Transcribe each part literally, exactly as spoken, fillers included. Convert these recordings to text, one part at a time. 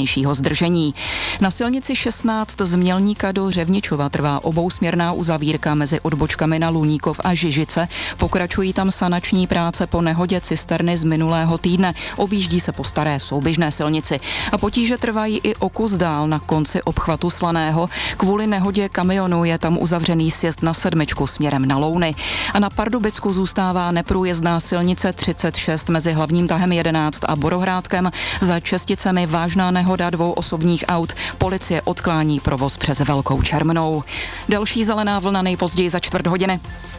nejrůznějšího zdržení. Na silnici šestnáct z Mělníka do Řevničova trvá obousměrná uzavírka mezi odbočkami na Luníkov a Žižice. Pokračují tam sanační práce po nehodě cisterny z minulého týdne. Objíždí se po staré souběžné silnici. A potíže trvají i o kus dál na konci obchvatu Slaného. Kvůli nehodě kamionu je tam uzavřený sjezd na sedmičku směrem na Louny. A na Pardubicku zůstává neprůjezdná silnice třicet šest mezi hlavním tahem jedenáct a Borohrádkem. Za Česticemi vážná nehoda dvou osobních aut. Policie odklání provoz přes Velkou Čermnou. Další zelená vlna nejpozději za čtvrt hodiny.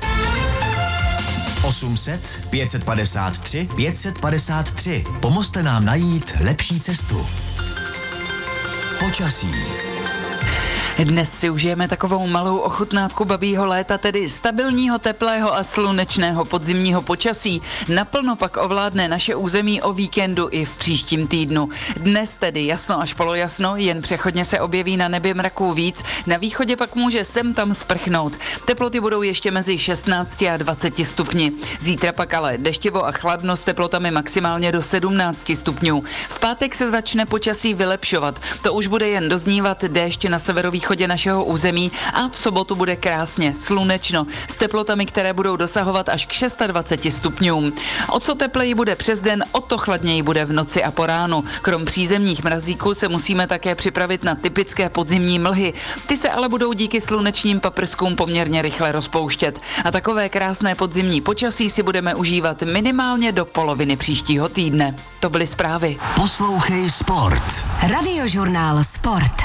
osm set, pět set padesát tři, pět set padesát tři. Pomozte nám najít lepší cestu. Počasí. Dnes si užijeme takovou malou ochutnávku babího léta, tedy stabilního, teplého a slunečného podzimního počasí. Naplno pak ovládne naše území o víkendu i v příštím týdnu. Dnes tedy jasno až polojasno, jen přechodně se objeví na nebi mraků víc, na východě pak může sem tam sprchnout. Teploty budou ještě mezi šestnácti a dvaceti stupni. Zítra pak ale deštivo a chladno s teplotami maximálně do sedmnácti stupňů. V pátek se začne počasí vylepšovat. To už bude jen doznívat déšť na severovýchodě našeho území a v sobotu bude krásně slunečno s teplotami, které budou dosahovat až k dvaceti šesti stupňům. O co tepleji bude přes den, o to chladněji bude v noci a po ránu. Krom přízemních mrazíků se musíme také připravit na typické podzimní mlhy. Ty se ale budou díky slunečním paprskům poměrně rychle rozpouštět. A takové krásné podzimní počasí si budeme užívat minimálně do poloviny příštího týdne. To byly zprávy. Poslouchej Sport. Radiožurnál Sport.